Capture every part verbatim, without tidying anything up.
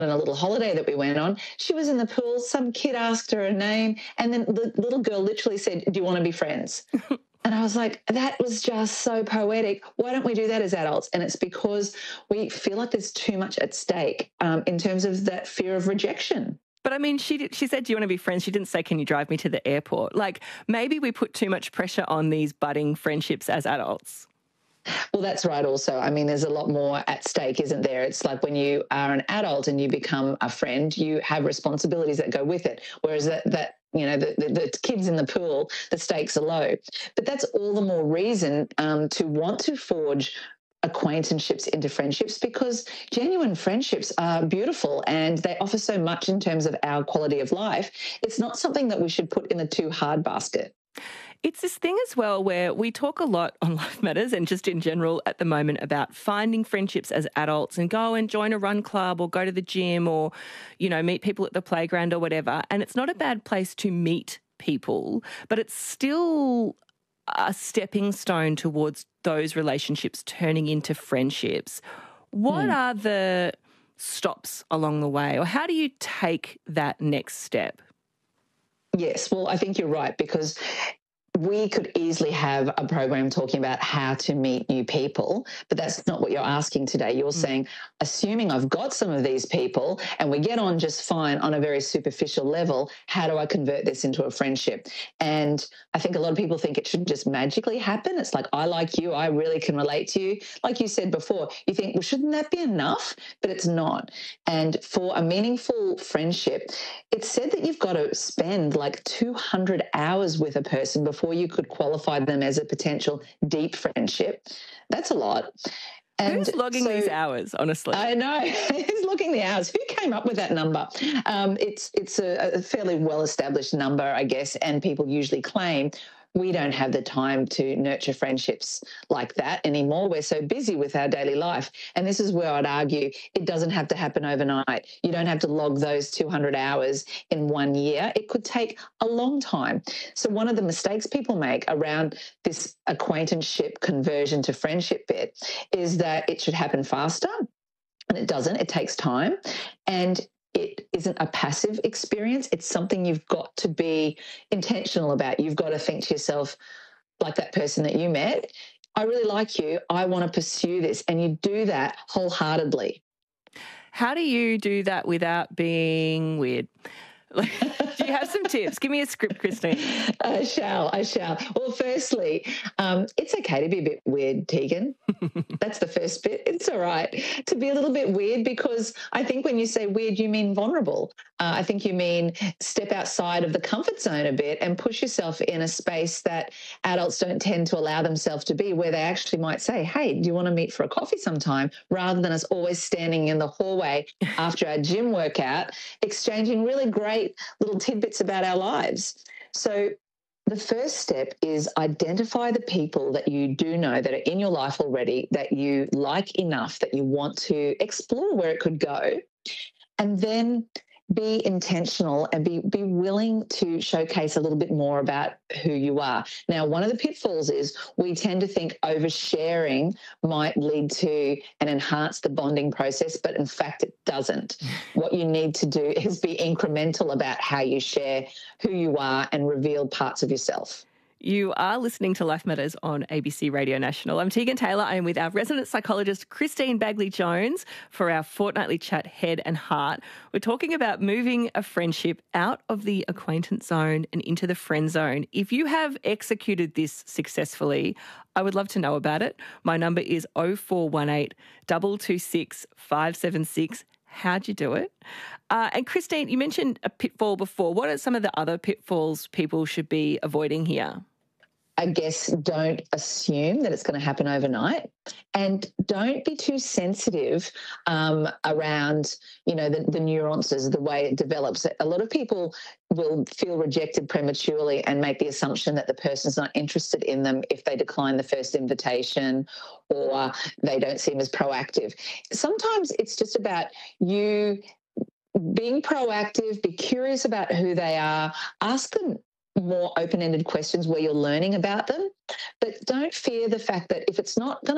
on a little holiday that we went on. She was in the pool. Some kid asked her a name, and then the little girl literally said, "Do you want to be friends?" And I was like, that was just so poetic. Why don't we do that as adults? And it's because we feel like there's too much at stake um, in terms of that fear of rejection. But I mean, she did, she said, "Do you want to be friends?" She didn't say, "Can you drive me to the airport?" Like, maybe we put too much pressure on these budding friendships as adults. Well, that's right also. I mean, there's a lot more at stake, isn't there? It's like when you are an adult and you become a friend, you have responsibilities that go with it, whereas that, that you know, the, the, the kids in the pool, the stakes are low. But that's all the more reason um, to want to forge acquaintanceships into friendships, because genuine friendships are beautiful and they offer so much in terms of our quality of life. It's not something that we should put in a too hard basket. It's this thing as well where we talk a lot on Life Matters and just in general at the moment about finding friendships as adults and go and join a run club or go to the gym or, you know, meet people at the playground or whatever. And it's not a bad place to meet people, but it's still a stepping stone towards those relationships turning into friendships. What mm. are the stops along the way, or how do you take that next step? Yes, well, I think you're right, because we could easily have a program talking about how to meet new people, but that's not what you're asking today. You're mm. saying, assuming I've got some of these people and we get on just fine on a very superficial level, how do I convert this into a friendship? And I think a lot of people think it should just magically happen. It's like, I like you, I really can relate to you. Like you said before, you think, well, shouldn't that be enough? But it's not. And for a meaningful friendship, it's said that you've got to spend like two hundred hours with a person before you could qualify them as a potential deep friendship. That's a lot. And who's logging so, these hours, honestly? I know. Who's logging the hours? Who came up with that number? Um, it's it's a, a fairly well-established number, I guess, and people usually claim we don't have the time to nurture friendships like that anymore. We're so busy with our daily life. And this is where I'd argue it doesn't have to happen overnight. You don't have to log those two hundred hours in one year. It could take a long time. So one of the mistakes people make around this acquaintanceship conversion to friendship bit is that it should happen faster. And it doesn't. It takes time. And it isn't a passive experience. It's something you've got to be intentional about. You've got to think to yourself, like that person that you met, I really like you. I want to pursue this. And you do that wholeheartedly. How do you do that without being weird? Like, do you have some tips? Give me a script, Christine. I shall, I shall. Well, firstly, um, it's okay to be a bit weird, Tegan. That's the first bit. It's all right to be a little bit weird, because I think when you say weird, you mean vulnerable. Uh, I think you mean step outside of the comfort zone a bit and push yourself in a space that adults don't tend to allow themselves to be, where they actually might say, hey, do you want to meet for a coffee sometime? Rather than us always standing in the hallway after our gym workout, exchanging really great little tidbits about our lives. So the first step is identify the people that you do know that are in your life already, that you like enough that you want to explore where it could go, and then be intentional and be, be willing to showcase a little bit more about who you are. Now, one of the pitfalls is we tend to think oversharing might lead to and enhance the bonding process, but in fact it doesn't. What you need to do is be incremental about how you share who you are and reveal parts of yourself. You are listening to Life Matters on A B C Radio National. I'm Tegan Taylor. I'm with our resident psychologist, Christine Bagley-Jones, for our fortnightly chat, Head and Heart. We're talking about moving a friendship out of the acquaintance zone and into the friend zone. If you have executed this successfully, I would love to know about it. My number is oh four one eight, two two six, five seven six. How'd you do it? Uh, and Christine, you mentioned a pitfall before. What are some of the other pitfalls people should be avoiding here? I guess don't assume that it's going to happen overnight, and don't be too sensitive um, around, you know, the, the nuances, the way it develops. A lot of people will feel rejected prematurely and make the assumption that the person's not interested in them if they decline the first invitation or they don't seem as proactive. Sometimes it's just about you being proactive, be curious about who they are, ask them more open-ended questions where you're learning about them, but don't fear the fact that if it's not going to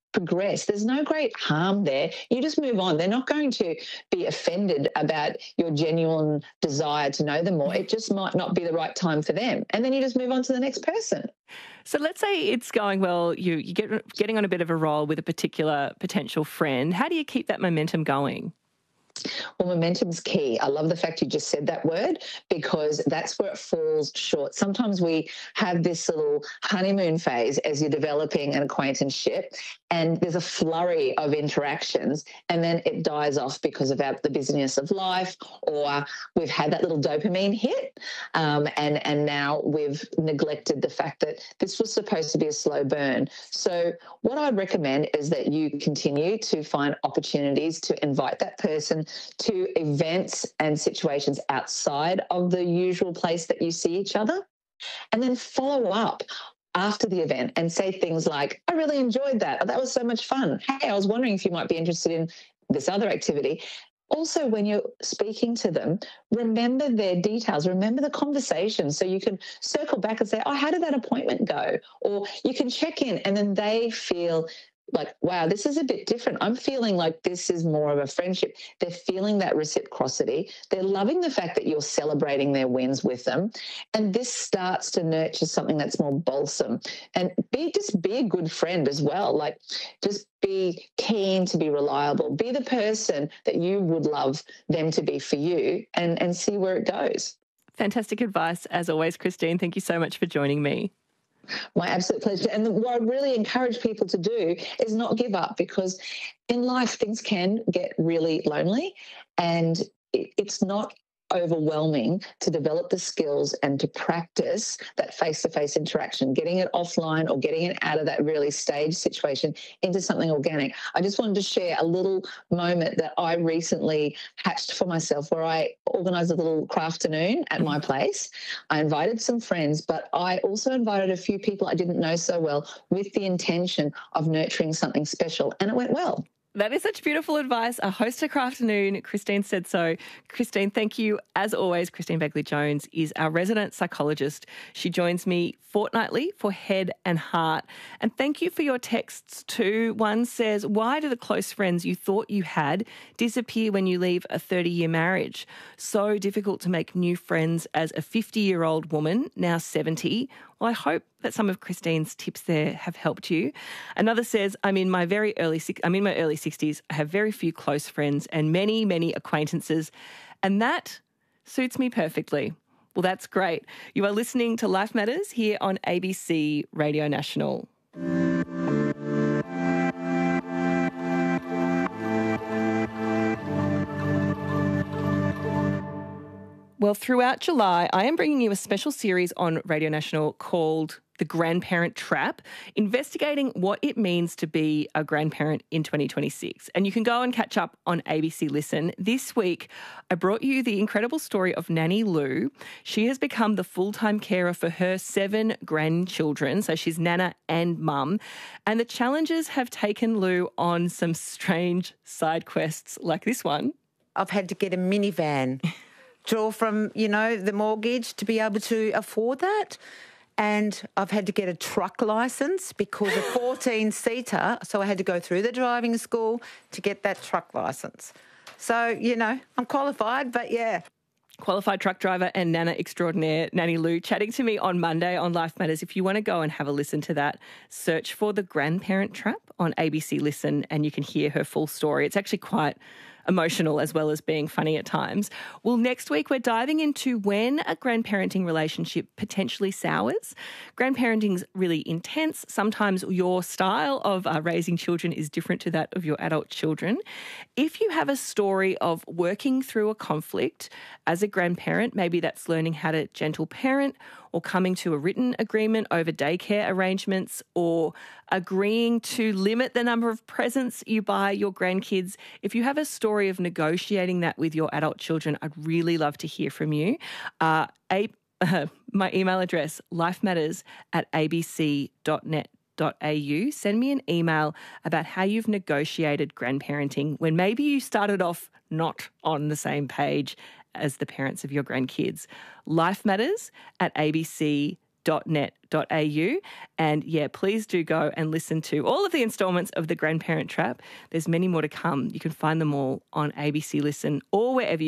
progress. There's no great harm there. You just move on. They're not going to be offended about your genuine desire to know them more. It just might not be the right time for them. And then you just move on to the next person. So let's say it's going well, you, you get getting on a bit of a roll with a particular potential friend. How do you keep that momentum going? Well, momentum's key. I love the fact you just said that word, because that's where it falls short. Sometimes we have this little honeymoon phase as you're developing an acquaintanceship, and there's a flurry of interactions, and then it dies off because of our, the busyness of life, or we've had that little dopamine hit, um, and, and now we've neglected the fact that this was supposed to be a slow burn. So what I'd recommend is that you continue to find opportunities to invite that person to events and situations outside of the usual place that you see each other, and then follow up after the event and say things like, I really enjoyed that. That was so much fun. Hey, I was wondering if you might be interested in this other activity. Also, when you're speaking to them, remember their details, remember the conversation, so you can circle back and say, oh, how did that appointment go? Or you can check in, and then they feel like, wow, this is a bit different. I'm feeling like this is more of a friendship. They're feeling that reciprocity. They're loving the fact that you're celebrating their wins with them. And this starts to nurture something that's more balsam. And be just be a good friend as well. Like, just be keen to be reliable. Be the person that you would love them to be for you, and, and see where it goes. Fantastic advice, as always, Christine. Thank you so much for joining me. My absolute pleasure. And what I really encourage people to do is not give up, because in life things can get really lonely, and it, it's not overwhelming to develop the skills and to practice that face-to-face interaction, getting it offline or getting it out of that really staged situation into something organic. I just wanted to share a little moment that I recently hatched for myself, where I organised a little crafternoon at my place. I invited some friends, but I also invited a few people I didn't know so well, with the intention of nurturing something special, and it went well. That is such beautiful advice. A host a crafternoon. Christine said so. Christine, thank you. As always, Christine Begley-Jones is our resident psychologist. She joins me fortnightly for Head and Heart. And thank you for your texts too. One says, why do the close friends you thought you had disappear when you leave a thirty-year marriage? So difficult to make new friends as a fifty-year-old woman, now seventy. Well, I hope that some of Christine's tips there have helped you. Another says, I'm in my very early I'm in my early sixties. I have very few close friends and many, many acquaintances, and that suits me perfectly. Well, that's great. You are listening to Life Matters here on A B C Radio National. Well, throughout July, I am bringing you a special series on Radio National called The Grandparent Trap, investigating what it means to be a grandparent in twenty twenty-six. And you can go and catch up on A B C Listen. This week, I brought you the incredible story of Nanny Lou. She has become the full-time carer for her seven grandchildren, so she's nana and mum. And the challenges have taken Lou on some strange side quests like this one. I've had to get a minivan. Draw from, you know, the mortgage to be able to afford that. And I've had to get a truck licence because a fourteen-seater, so I had to go through the driving school to get that truck licence. So, you know, I'm qualified, but yeah. Qualified truck driver and nana extraordinaire, Nanny Lou, chatting to me on Monday on Life Matters. If you want to go and have a listen to that, search for The Grandparent Trap on A B C Listen and you can hear her full story. It's actually quite emotional as well as being funny at times. Well, next week we're diving into when a grandparenting relationship potentially sours. Grandparenting's really intense. Sometimes your style of uh, raising children is different to that of your adult children. If you have a story of working through a conflict as a grandparent, maybe that's learning how to gentle parent or coming to a written agreement over daycare arrangements or agreeing to limit the number of presents you buy your grandkids. If you have a story of negotiating that with your adult children, I'd really love to hear from you. Uh, a, uh, my email address, lifematters at abc dot net dot a u. Send me an email about how you've negotiated grandparenting when maybe you started off not on the same page as the parents of your grandkids. Life Matters at abc dot net dot a u. And yeah, please do go and listen to all of the instalments of The Grandparent Trap. There's many more to come. You can find them all on A B C Listen or wherever